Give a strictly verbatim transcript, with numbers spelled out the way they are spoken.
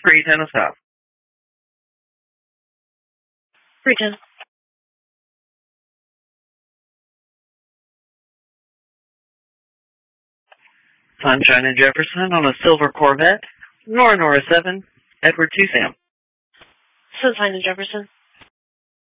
three ten South. three ten. Sunshine and Jefferson on a silver Corvette. Nora Nora seven, Edward two Sam. Sunshine and Jefferson.